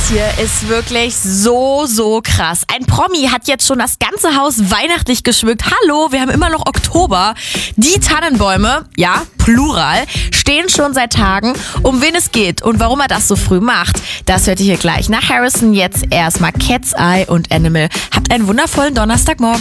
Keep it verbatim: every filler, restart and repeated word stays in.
hier ist wirklich so, so krass. Ein Promi hat jetzt schon das ganze Haus weihnachtlich geschmückt. Hallo, wir haben immer noch Oktober. Die Tannenbäume, ja, Plural, stehen schon seit Tagen. Um wen es geht und warum er das so früh macht, das hört ihr hier gleich. Nach Harrison jetzt erstmal Cat's Eye und Animal. Habt einen wundervollen Donnerstagmorgen.